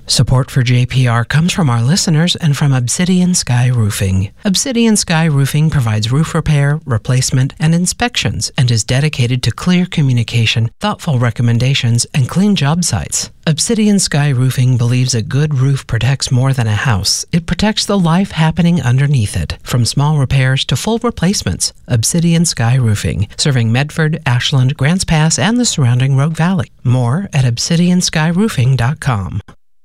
Support for JPR comes from our listeners and from Obsidian Sky Roofing. Obsidian Sky Roofing provides roof repair, replacement, and inspections and is dedicated to clear communication, thoughtful recommendations, and clean job sites. Obsidian Sky Roofing believes a good roof protects more than a house. It protects the life happening underneath it, from small repairs to full replacements. Obsidian Sky Roofing, serving Medford, Ashland, Grants Pass, and the surrounding Rogue Valley. More at obsidianskyroofing.com.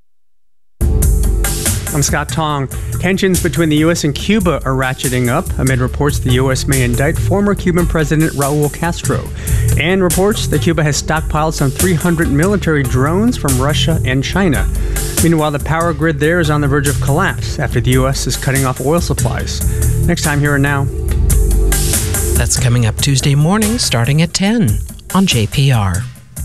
I'm Scott Tong. Tensions between the U.S. and Cuba are ratcheting up amid reports the U.S. may indict former Cuban President Raul Castro, and reports that Cuba has stockpiled some 300 military drones from Russia and China. Meanwhile, the power grid there is on the verge of collapse after the U.S. is cutting off oil supplies. Next time, Here and Now. That's coming up Tuesday morning starting at 10 on JPR.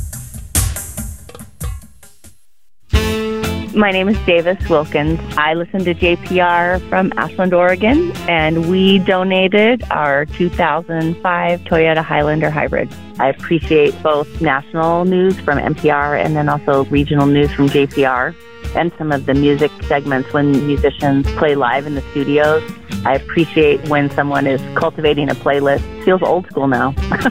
My name is Davis Wilkins. I listen to JPR from Ashland, Oregon, and we donated our 2005 Toyota Highlander Hybrid. I appreciate both national news from NPR and then also regional news from JPR and some of the music segments when musicians play live in the studios. I appreciate when someone is cultivating a playlist. It feels old school now.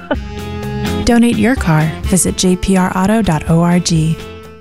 Donate your car. Visit jprauto.org.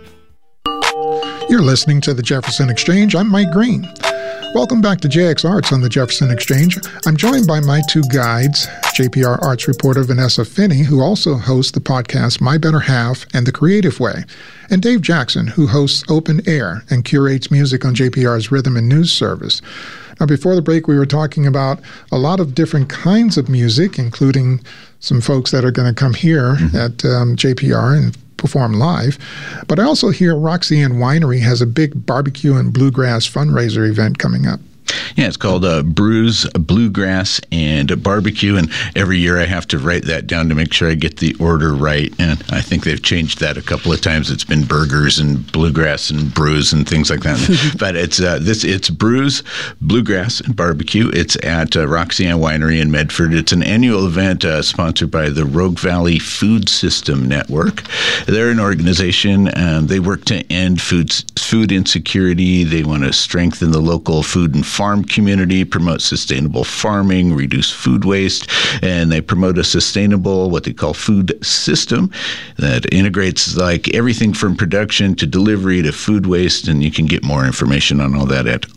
You're listening to the Jefferson Exchange. I'm Mike Green. Welcome back to JX Arts on the Jefferson Exchange. I'm joined by my two guides, JPR Arts reporter Vanessa Finney, who also hosts the podcast My Better Half and The Creative Way, and Dave Jackson, who hosts Open Air and curates music on JPR's Rhythm and News service. Now, before the break, we were talking about a lot of different kinds of music, including some folks that are going to come here at JPR and perform live. But I also hear Roxanne Winery has a big barbecue and bluegrass fundraiser event coming up. Yeah, it's called Brews, Bluegrass, and Barbecue, and every year I have to write that down to make sure I get the order right, and I think they've changed that a couple of times. It's been burgers and bluegrass and brews and things like that, but it's Brews, Bluegrass, and Barbecue. It's at Roxanne Winery in Medford. It's an annual event sponsored by the Rogue Valley Food System Network. They're an organization, they work to end food insecurity. They want to strengthen the local food and farm community, promote sustainable farming, reduce food waste, and they promote a sustainable, what they call food system that integrates like everything from production to delivery to food waste, and you can get more information on all that at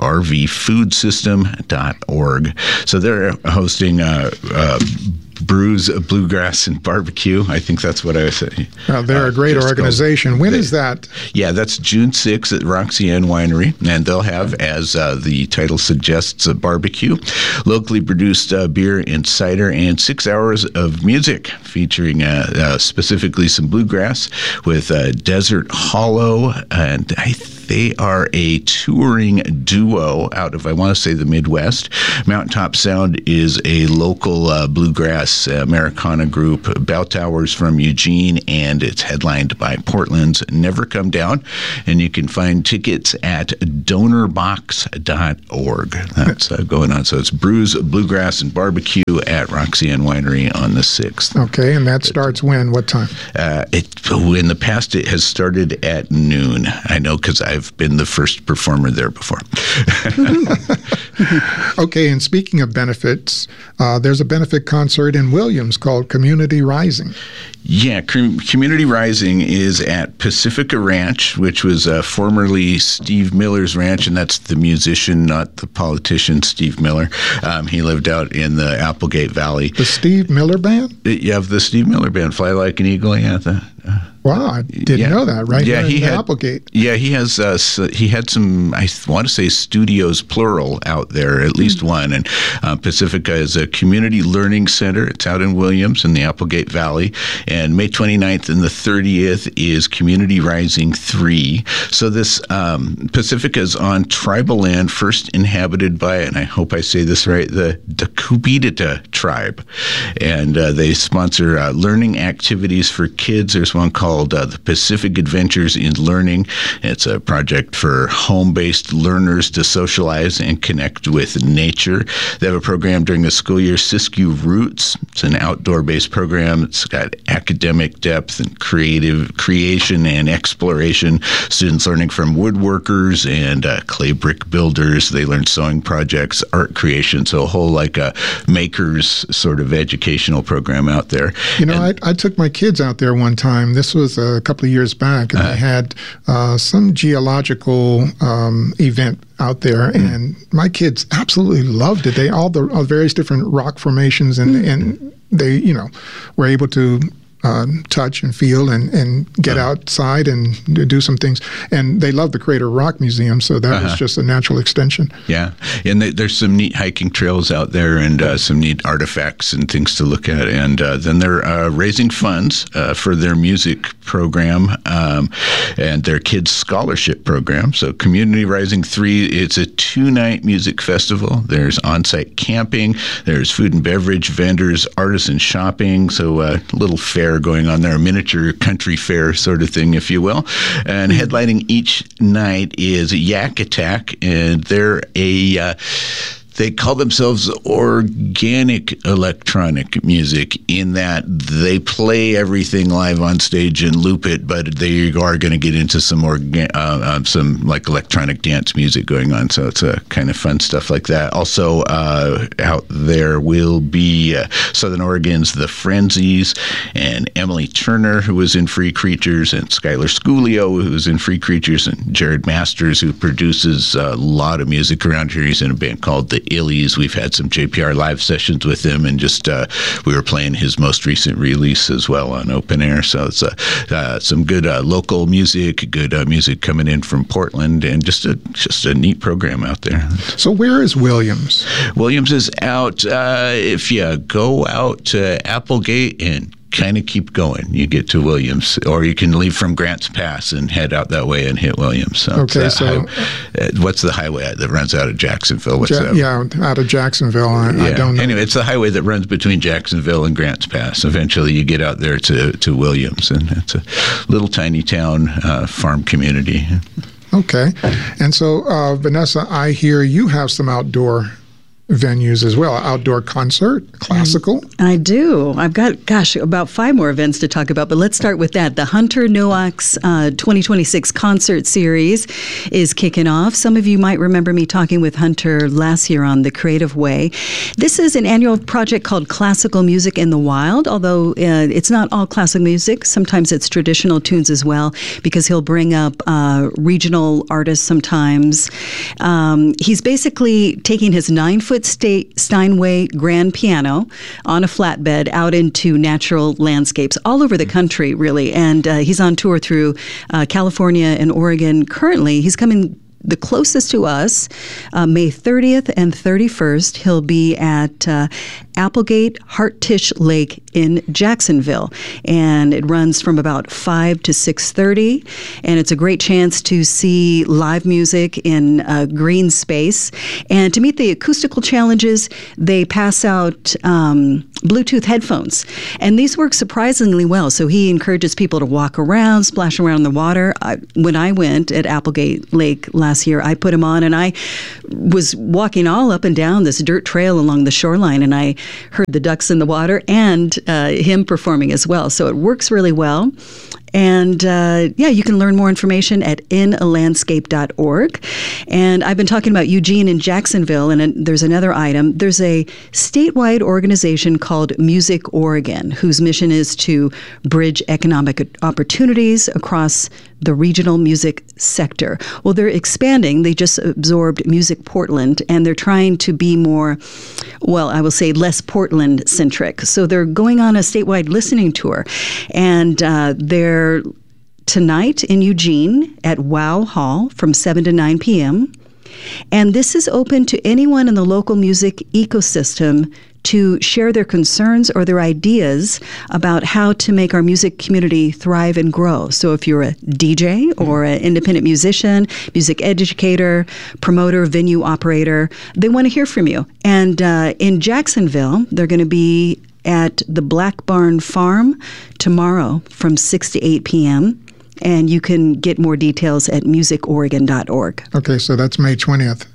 rvfoodsystem.org. So they're hosting Brews, Bluegrass, and Barbecue. I think that's what I was saying. Well, they're a great organization. When is that? Yeah, that's June 6th at Roxanne Winery, and they'll have, as the title suggests, a barbecue, locally produced beer and cider, and 6 hours of music featuring specifically some bluegrass with Desert Hollow, and they are a touring duo out of, I want to say, the Midwest. Mountaintop Sound is a local bluegrass Americana group, Bell Towers from Eugene, and it's headlined by Portland's Never Come Down. And you can find tickets at donorbox.org. That's going on. So it's Brews, Bluegrass, and Barbecue at Roxanne Winery on the 6th. Okay, and that starts when? What time? In the past, it has started at noon. I know because I've been the first performer there before. Okay, and speaking of benefits, there's a benefit concert in Williams called Community Rising. Yeah, Community Rising is at Pacifica Ranch, which was formerly Steve Miller's ranch, and that's the musician, not the politician, Steve Miller. He lived out in the Applegate Valley. The Steve Miller Band? Yeah, the Steve Miller Band, Fly Like an Eagle. Yeah, wow, I didn't know that. Right? Yeah, he had Applegate. Yeah, he has. He had some. I want to say studios plural out there, at least one. And Pacifica is a community learning center. It's out in Williams in the Applegate Valley. And May 29th and the 30th is Community Rising 3. So this Pacifica is on tribal land first inhabited by, and I hope I say this right, the Dakubidita tribe. And they sponsor learning activities for kids. There's one called called the Pacific Adventures in Learning. It's a project for home-based learners to socialize and connect with nature. They have a program during the school year, Siskiyou Roots. It's an outdoor-based program. It's got academic depth and creation and exploration. Students learning from woodworkers and clay brick builders. They learn sewing projects, art creation, so a whole like a maker's sort of educational program out there. You know, I took my kids out there one time. This was a couple of years back, and they had some geological event out there, and my kids absolutely loved it. They all the various different rock formations, and they, you know, were able to touch and feel and get outside and do some things. And they love the Crater Rock Museum, so that was just a natural extension. Yeah, and there's some neat hiking trails out there and some neat artifacts and things to look at. And then they're raising funds for their music program and their kids' scholarship program. So Community Rising 3, it's a 2-night music festival. There's on-site camping. There's food and beverage vendors, artisan shopping, so a little fair going on there, a miniature country fair sort of thing, if you will. And headlining each night is Yak Attack, and they're they call themselves organic electronic music in that they play everything live on stage and loop it, but they are going to get into some like electronic dance music going on. So it's a kind of fun stuff like that. Also out there will be Southern Oregon's The Frenzies and Emily Turner, who was in Free Creatures, and Skylar Sculio, who was in Free Creatures, and Jared Masters, who produces a lot of music around here. He's in a band called The Illies. We've had some JPR live sessions with him, and just we were playing his most recent release as well on open air. So it's some good local music, good music coming in from Portland, and just a neat program out there. So where is Williams? Williams is out. If you go out to Applegate and kind of keep going, you get to Williams, or you can leave from Grants Pass and head out that way and hit Williams. So okay, so what's the highway that runs out of Jacksonville? What's that? Yeah, out of Jacksonville. I don't know. Anyway, it's the highway that runs between Jacksonville and Grants Pass. Eventually, you get out there to Williams, and it's a little tiny town farm community. Okay, and so Vanessa, I hear you have some outdoor venues as well, outdoor concert, classical. I do. I've got, about 5 more events to talk about, but let's start with that. The Hunter Noax 2026 concert series is kicking off. Some of you might remember me talking with Hunter last year on The Creative Way. This is an annual project called Classical Music in the Wild, although it's not all classical music. Sometimes it's traditional tunes as well, because he'll bring up regional artists sometimes. He's basically taking his 9-foot Steinway grand piano on a flatbed out into natural landscapes all over the country, really. And he's on tour through California and Oregon. Currently, he's coming the closest to us, May 30th and 31st. He'll be at Applegate Hartish Lake in Jacksonville, and it runs from about 5 to 6:30, and it's a great chance to see live music in a green space. And to meet the acoustical challenges, they pass out Bluetooth headphones, and these work surprisingly well. So he encourages people to walk around, splash around in the water. When I went at Applegate Lake last year, I put them on, and I was walking all up and down this dirt trail along the shoreline, and I heard the ducks in the water and him performing as well. So it works really well. And you can learn more information at inalandscape.org. And I've been talking about Eugene and Jacksonville, and there's another item. There's a statewide organization called Music Oregon, whose mission is to bridge economic opportunities across the regional music sector. Well, they're expanding. They just absorbed Music Portland, and they're trying to be more, I will say less Portland-centric. So they're going on a statewide listening tour, and they're tonight in Eugene at Wow Hall from 7 to 9 p.m. And this is open to anyone in the local music ecosystem to share their concerns or their ideas about how to make our music community thrive and grow. So if you're a DJ or an independent musician, music educator, promoter, venue operator, they want to hear from you. And in Jacksonville, they're going to be at the Black Barn Farm tomorrow from 6 to 8 p.m., and you can get more details at musicoregon.org. Okay, so that's May 20th.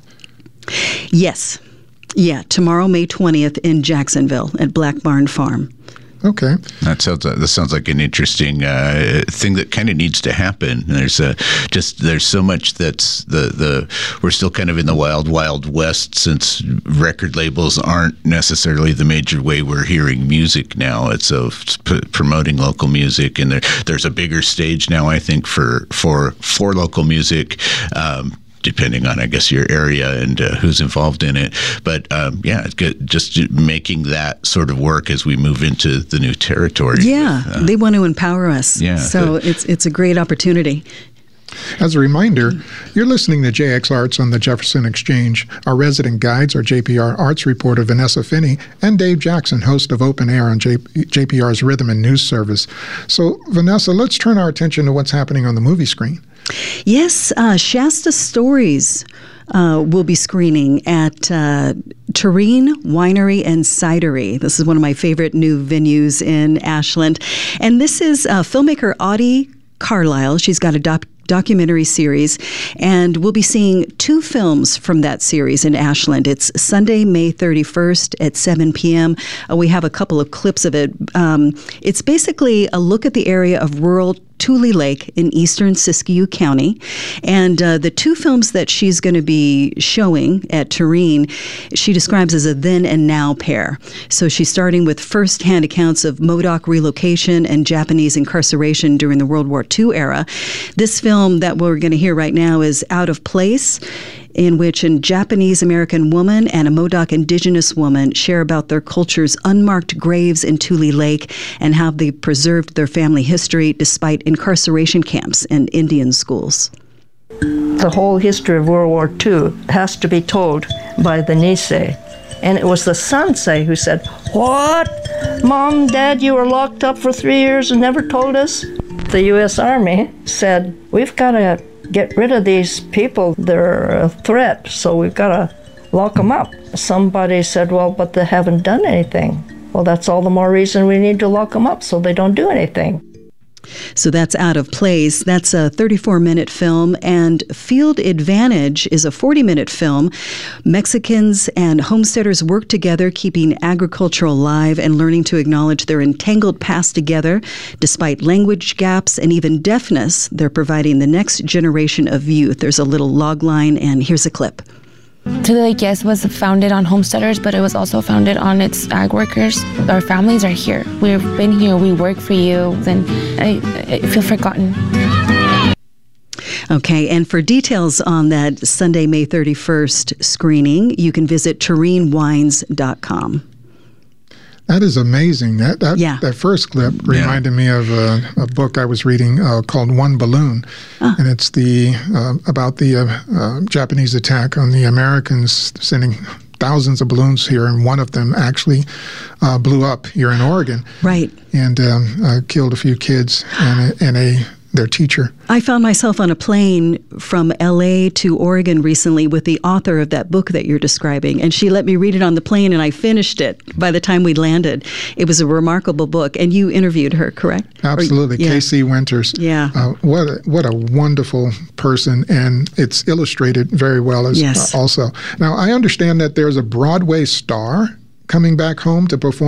Yes. Yeah, tomorrow, May 20th in Jacksonville at Black Barn Farm. Okay. That sounds like an interesting thing that kind of needs to happen. There's so much that's we're still kind of in the wild west, since record labels aren't necessarily the major way we're hearing music now. It's promoting local music, and there's a bigger stage now, I think, for local music. Depending on, I guess, your area and who's involved in it. But, it's good just making that sort of work as we move into the new territory. Yeah, they want to empower us. Yeah, so it's a great opportunity. As a reminder, you're listening to JX Arts on the Jefferson Exchange. Our resident guides are JPR Arts reporter Vanessa Finney and Dave Jackson, host of Open Air on JPR's Rhythm and News Service. So, Vanessa, let's turn our attention to what's happening on the movie screen. Yes, Shasta Stories will be screening at Tureen Winery and Cidery. This is one of my favorite new venues in Ashland. And this is filmmaker Audie Carlisle. She's got a documentary series, and we'll be seeing 2 films from that series in Ashland. It's Sunday, May 31st at 7 p.m. We have a couple of clips of it. It's basically a look at the area of rural Tule Lake in eastern Siskiyou County. And the 2 films that she's going to be showing at Tureen, she describes as a then and now pair. So she's starting with first-hand accounts of Modoc relocation and Japanese incarceration during the World War II era. This film that we're going to hear right now is Out of Place, in which a Japanese-American woman and a Modoc indigenous woman share about their culture's unmarked graves in Tule Lake and how they preserved their family history despite incarceration camps and Indian schools. The whole history of World War II has to be told by the Nisei. And it was the Sansei who said, "What? Mom, Dad, you were locked up for 3 years and never told us?" The U.S. Army said, "We've got to get rid of these people. They're a threat, so we've got to lock them up." Somebody said, "Well, but they haven't done anything." Well, that's all the more reason we need to lock them up so they don't do anything. So that's Out of Place. That's a 34-minute film, and Field Advantage is a 40-minute film. Mexicans and homesteaders work together, keeping agriculture alive and learning to acknowledge their entangled past together. Despite language gaps and even deafness, they're providing the next generation of youth. There's a little log line, and here's a clip. Tule Lake, yes, was founded on homesteaders, but it was also founded on its ag workers. Our families are here. We've been here. We work for you. And I feel forgotten. Okay, and for details on that Sunday, May 31st screening, you can visit TureenWines.com. That is amazing. That first clip reminded me of a book I was reading called One Balloon, and it's about the Japanese attack on the Americans, sending thousands of balloons here, and one of them actually blew up here in Oregon, right, and killed a few kids and their teacher. I found myself on a plane from L.A. to Oregon recently with the author of that book that you're describing, and she let me read it on the plane, and I finished it by the time we landed. It was a remarkable book, and you interviewed her, correct? Absolutely. K.C. Winters. Yeah. What a wonderful person, and it's illustrated very well also. Now, I understand that there's a Broadway star coming back home to perform